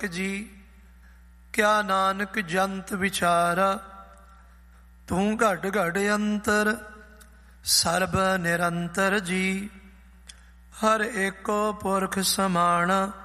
ਜੀ ਕਿਆ ਨਾਨਕ ਜੰਤ ਵਿਚਾਰਾ, ਤੂੰ ਘੜ ਘੜ ਅੰਤਰ ਸਰਬ ਨਿਰੰਤਰ ਜੀ। ਹਰ ਏਕੋ ਪੁਰਖ ਸਮਾਣਾ,